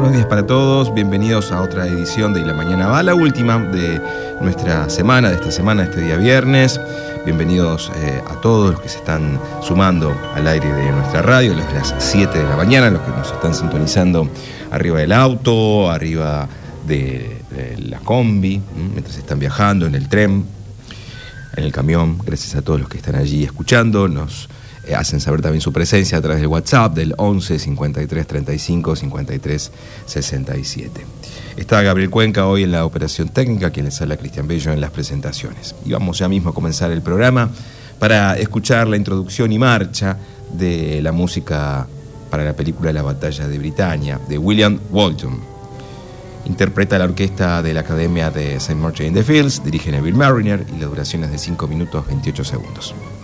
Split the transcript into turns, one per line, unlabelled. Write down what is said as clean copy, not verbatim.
buenos días para todos. Bienvenidos a otra edición de La Mañana Va, la última de nuestra semana, de esta semana, este día viernes. Bienvenidos a todos los que se están sumando al aire de nuestra radio, los de las 7 de la mañana, los que nos están sintonizando arriba del auto, arriba de la combi, mientras están viajando, en el tren, en el camión. Gracias a todos los que están allí escuchando. Nos hacen saber también su presencia a través del WhatsApp del 11 53 35 53 67. Está Gabriel Cuenca hoy en la operación técnica, quien les habla Cristian Bello en las presentaciones. Y vamos ya mismo a comenzar el programa para escuchar la introducción y marcha de la música para la película La Batalla de Britania, de William Walton. Interpreta la orquesta de la Academia de St. Martin in the Fields, dirige Neville Marriner y la duración es de 5 minutos 28 segundos.